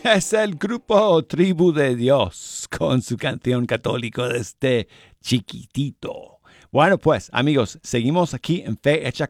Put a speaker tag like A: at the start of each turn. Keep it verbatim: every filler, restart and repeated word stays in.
A: Es el grupo Tribu de Dios con su canción católico desde chiquitito. Bueno, pues, amigos, seguimos aquí en Fe Hecha